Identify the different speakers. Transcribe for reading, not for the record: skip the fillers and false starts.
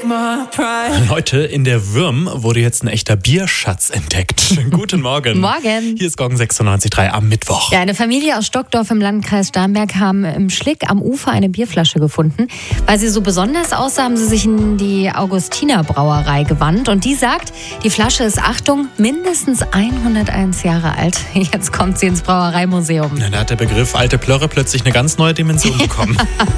Speaker 1: Leute, in der Würm wurde jetzt ein echter Bierschatz entdeckt. Guten Morgen.
Speaker 2: Morgen.
Speaker 1: Hier ist Gong 96.3 am Mittwoch.
Speaker 2: Ja, eine Familie aus Stockdorf im Landkreis Starnberg haben im Schlick am Ufer eine Bierflasche gefunden. Weil sie so besonders aussah, haben sie sich in die Augustiner Brauerei gewandt. Und die sagt, die Flasche ist, Achtung, mindestens 101 Jahre alt. Jetzt kommt sie ins Brauereimuseum.
Speaker 1: Da hat der Begriff alte Plörre plötzlich eine ganz neue Dimension bekommen.